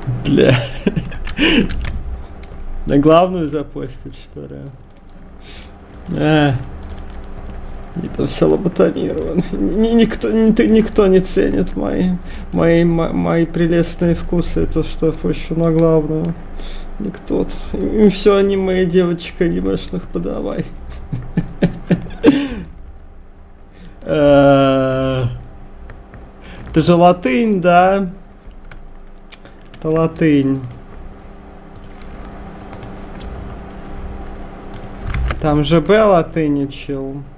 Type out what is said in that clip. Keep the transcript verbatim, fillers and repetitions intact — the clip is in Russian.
Бля. На главную запостить, что ли? А. Это все лоботомировано. Никто, никто не ценит мои, мои, мои прелестные вкусы. То, что пущу на главную. Никто. Им все аниме, девочек анимешных подавай. Это же латынь, да? Это латынь. Там же Б латынь учил.